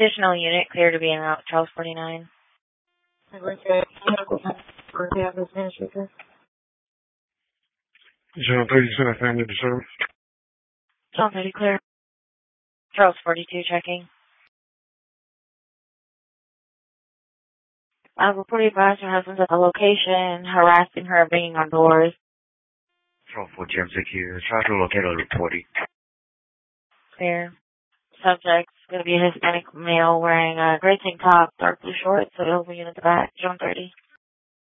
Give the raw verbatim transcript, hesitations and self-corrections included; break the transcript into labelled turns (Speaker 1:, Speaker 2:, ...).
Speaker 1: Additional unit clear to be in route Charles forty-nine.
Speaker 2: John thirty center family to serve.
Speaker 1: John thirty clear. Charles forty-two checking. I've reported advised her husband's at the location, harassing her, banging on doors.
Speaker 3: Charles forty, I'm secure. Try to locate a reporting.
Speaker 1: Clear. Subject's going to be a Hispanic male wearing a gray tank top, dark blue shorts, so it'll be in the back. John thirty.